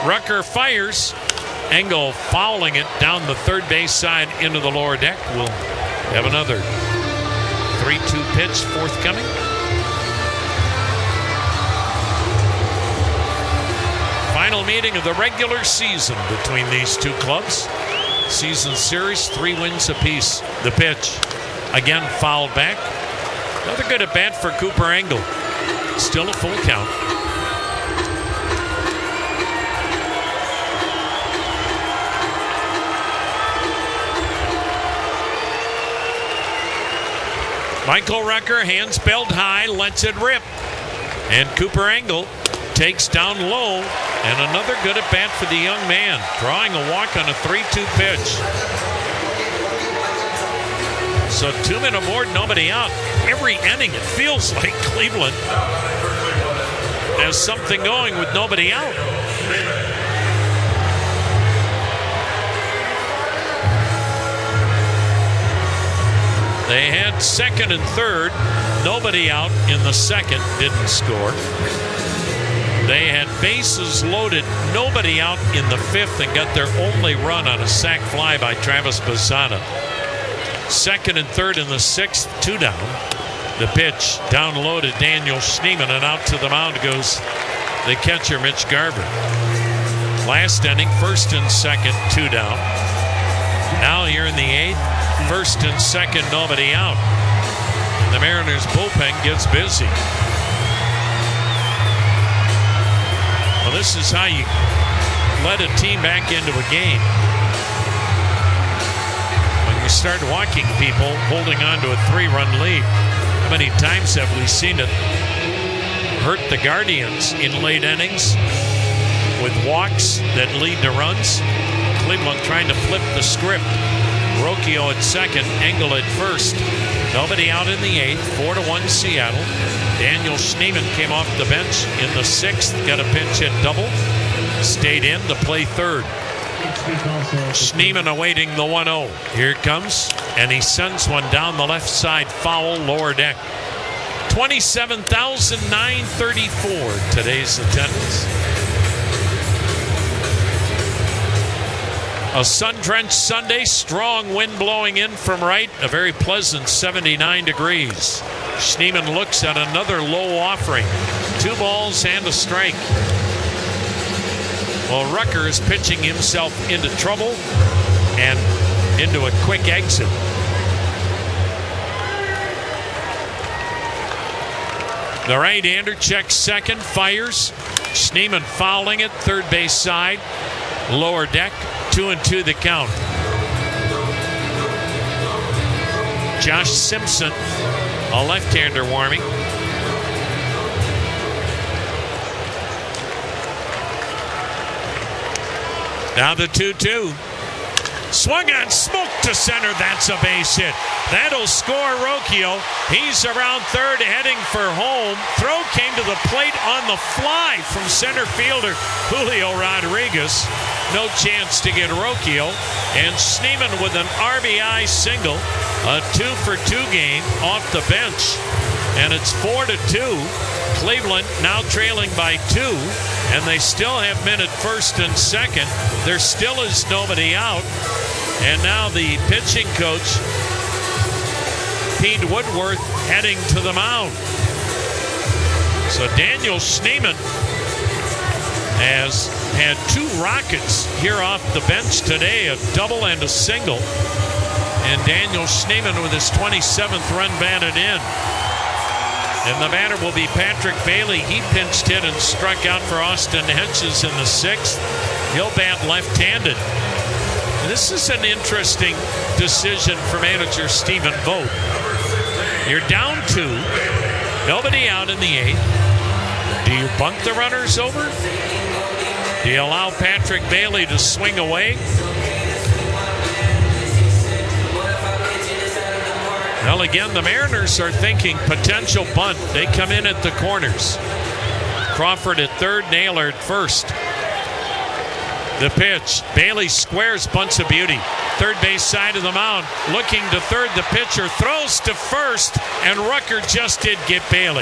Rucker fires. Engel fouling it down the third base side into the lower deck. We'll have another 3-2 pitch forthcoming. Final meeting of the regular season between these two clubs. Season series, 3 wins apiece. The pitch, again fouled back. Another good at bat for Cooper Engel. Still a full count. Michael Rucker, hands belt high, lets it rip. And Cooper Engel takes down low. And another good at bat for the young man, drawing a walk on a 3-2 pitch. So 2 men aboard, nobody out. Every inning, it feels like Cleveland has something going with nobody out. They had second and third, nobody out in the second, didn't score. They had bases loaded, nobody out in the fifth, and got their only run on a sac fly by Travis Bassano. Second and third in the sixth, 2 down. The pitch down low to Daniel Schneemann, and out to the mound goes the catcher Mitch Garver. Last inning, first and second, 2 down. Now here in the eighth, first and second, nobody out. And the Mariners bullpen gets busy. Well, this is how you let a team back into a game. When you start walking people holding on to a 3-run lead. How many times have we seen it hurt the Guardians in late innings with walks that lead to runs? Cleveland trying to flip the script. Rocchio at second, Engel at first. Nobody out in the eighth, 4-1 Seattle. Daniel Schneemann came off the bench in the sixth, got a pinch hit double. Stayed in to play third. Schneemann awaiting the 1-0. Here it comes, and he sends one down the left side, foul, lower deck. 27,934 today's attendance. A sun-drenched Sunday, strong wind blowing in from right, a very pleasant 79 degrees. Schneemann looks at another low offering. 2 balls and a strike. Well, Rucker is pitching himself into trouble and into a quick exit. The right-hander checks second, fires. Schneemann fouling it, third base side, lower deck. 2-2 the count. Josh Simpson, a left-hander warming. Now the 2-2. Swung on, smoke to center. That's a base hit. That'll score Rocchio. He's around third, heading for home. Throw came to the plate on the fly from center fielder Julio Rodriguez. No chance to get Rocchio. And Schneemann with an RBI single. A 2-for-2 game off the bench. And it's 4-2. Cleveland now trailing by 2. And they still have men at first and second. There still is nobody out. And now the pitching coach, Pete Woodworth, heading to the mound. So Daniel Schneemann has had 2 rockets here off the bench today, a double and a single. And Daniel Schneemann with his 27th run batted in. And the batter will be Patrick Bailey. He pinched hit and struck out for Austin Hedges in the 6th. He'll bat left-handed. This is an interesting decision for manager Stephen Vogt. You're down 2, nobody out in the 8th. Do you bunt the runners over? Do you allow Patrick Bailey to swing away? Well, again, the Mariners are thinking potential bunt. They come in at the corners. Crawford at third, Naylor at first. The pitch. Bailey squares, bunts a beauty. Third base side of the mound. Looking to third, the pitcher throws to first, and Rucker just did get Bailey.